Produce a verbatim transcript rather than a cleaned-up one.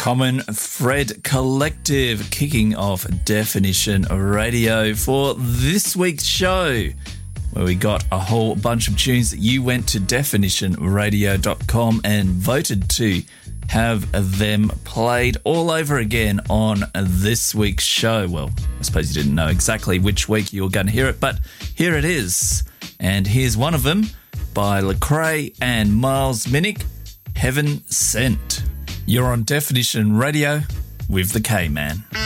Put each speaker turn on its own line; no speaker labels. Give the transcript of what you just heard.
Common Thread Collective kicking off Definition Radio for this week's show, where we got a whole bunch of tunes that you went to definition radio dot com and voted to have them played all over again on this week's show. Well, I suppose you didn't know exactly which week you were going to hear it, but here it is. And here's one of them by Lecrae and Miles Minnick, Heaven Sent. You're on Definition Radio with the K-Man.